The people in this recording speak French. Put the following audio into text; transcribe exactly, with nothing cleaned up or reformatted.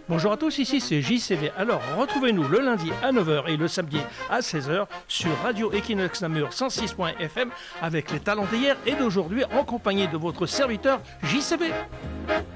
Bonjour à tous, ici c'est J C V. Alors retrouvez-nous le lundi à neuf heures et le samedi à seize heures sur Radio Equinox Namur cent six point F M avec les talents d'hier et d'aujourd'hui en compagnie de votre serviteur J C V.